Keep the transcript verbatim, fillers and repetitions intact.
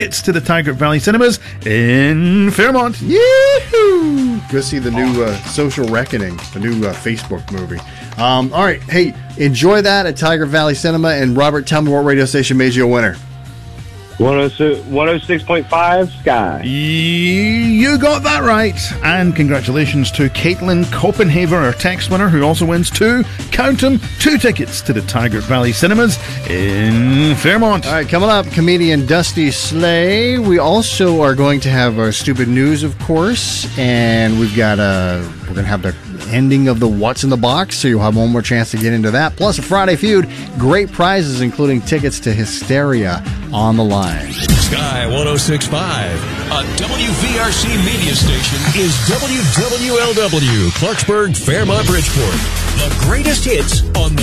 It's to the Tigert Valley Cinemas in Fairmont. Yee-hoo! Go see the new uh, Social Reckoning, the new uh, Facebook movie. Um, all right, hey, enjoy that at Tigert Valley Cinema. And Robert, tell me what radio station made you a winner. one oh six point five Sky. You got that right. And congratulations to Caitlin Copenhaver, our text winner, who also wins two, count 'em, two tickets to the Tigert Valley Cinemas in Fairmont. All right, coming up, comedian Dusty Slay. We also are going to have our stupid news, of course, and we've got uh, we're going to have the ending of the What's in the Box, so you'll have one more chance to get into that. Plus a Friday Feud, great prizes, including tickets to Hysteria on the line. Sky one oh six point five, a W V R C media station, is W W L W, Clarksburg, Fairmont, Bridgeport. The greatest hits on the